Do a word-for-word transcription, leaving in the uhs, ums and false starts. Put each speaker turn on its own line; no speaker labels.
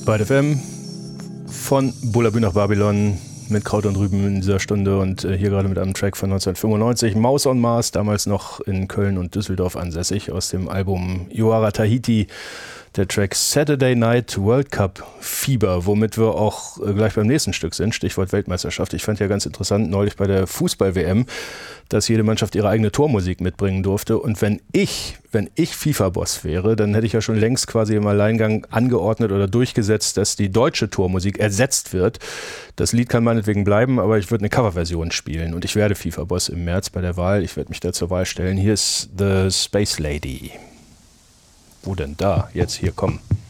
Bei F M von Bullabü nach Babylon mit Kraut und Rüben in dieser Stunde und äh, hier gerade mit einem Track von neunzehnhundertfünfundneunzig, Maus on Mars, damals noch in Köln und Düsseldorf ansässig, aus dem Album Yoara Tahiti, der Track Saturday Night World Cup Fieber, womit wir auch äh, gleich beim nächsten Stück sind, Stichwort Weltmeisterschaft. Ich fand ja ganz interessant, neulich bei der Fußball-W M, dass jede Mannschaft ihre eigene Tormusik mitbringen durfte. Und wenn ich, wenn ich FIFA-Boss wäre, dann hätte ich ja schon längst quasi im Alleingang angeordnet oder durchgesetzt, dass die deutsche Tormusik ersetzt wird. Das Lied kann meinetwegen bleiben, aber ich würde eine Coverversion spielen. Und ich werde FIFA-Boss im März bei der Wahl. Ich werde mich da zur Wahl stellen. Hier ist The Space Lady. Wo denn da? Jetzt hier, komm.